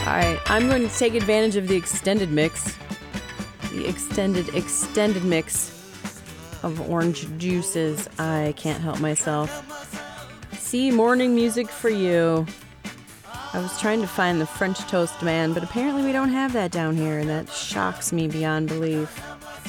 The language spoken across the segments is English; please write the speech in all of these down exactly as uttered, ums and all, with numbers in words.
Alright, I'm going to take advantage of the extended mix. The extended, extended mix of orange juices. I can't help myself. See, morning music for you. I was trying to find the French Toast Man, but apparently we don't have that down here, and that shocks me beyond belief.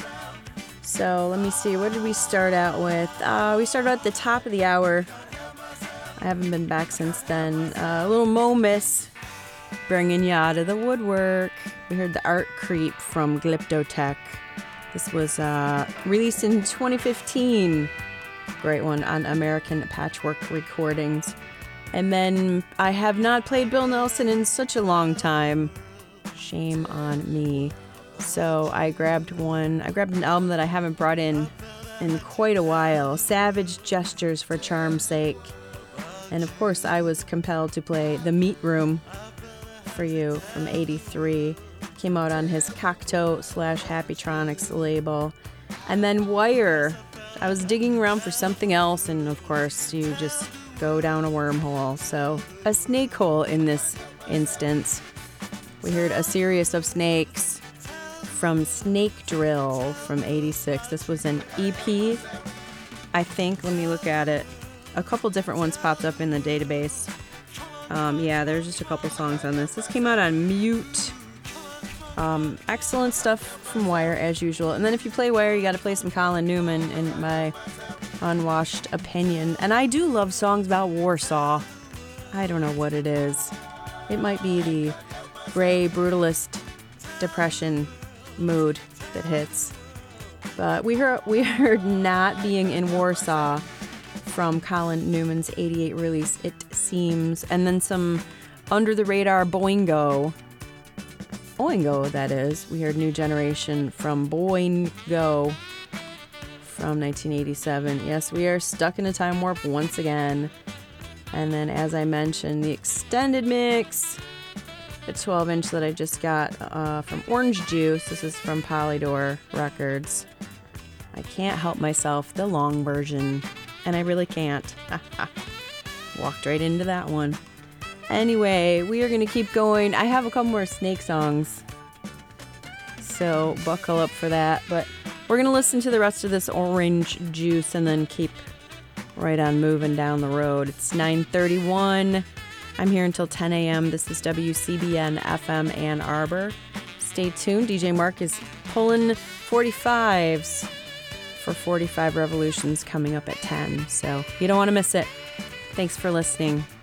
So let me see, what did we start out with? Uh, we started at the top of the hour. I haven't been back since then. Uh, a little Momus, bringing you out of the woodwork. We heard the Art Creep from Glyptotech. This was uh, released in twenty fifteen. Great one on American Patchwork Recordings. And then I have not played Bill Nelson in such a long time. Shame on me. So I grabbed one. I grabbed an album that I haven't brought in in quite a while. Savage Gestures for Charm's Sake. And of course I was compelled to play The Meat Room for you from eighty-three. Came out on his Cocteau slash Happytronics label. And then Wire. I was digging around for something else, and of course you just go down a wormhole. So a snake hole in this instance. We heard A Series of Snakes from Snake Drill from eighty-six. This was an E P, I think. Let me look at it. A couple different ones popped up in the database. Um, yeah, there's just a couple songs on this. This came out on Mute. Um, excellent stuff from Wire, as usual. And then if you play Wire, you got to play some Colin Newman, in my unwashed opinion. And I do love songs about Warsaw. I don't know what it is. It might be the gray, brutalist depression mood that hits. But we heard, we heard Not Being in Warsaw from Colin Newman's eighty-eight release, It Seems. And then some Under the Radar Boingo. Oingo, that is. We heard New Generation from Boingo from nineteen eighty-seven. Yes, we are stuck in a time warp once again. And then, as I mentioned, the extended mix, the twelve inch that I just got uh, from Orange Juice. This is from Polydor Records. I can't help myself, the long version. And I really can't. Walked right into that one. Anyway, we are going to keep going. I have a couple more Snake songs, so buckle up for that. But we're going to listen to the rest of this Orange Juice and then keep right on moving down the road. It's nine thirty-one. I'm here until ten a.m. This is W C B N F M Ann Arbor. Stay tuned. D J Mark is pulling forty-fives for forty-five Revolutions coming up at ten, so you don't want to miss it. Thanks for listening.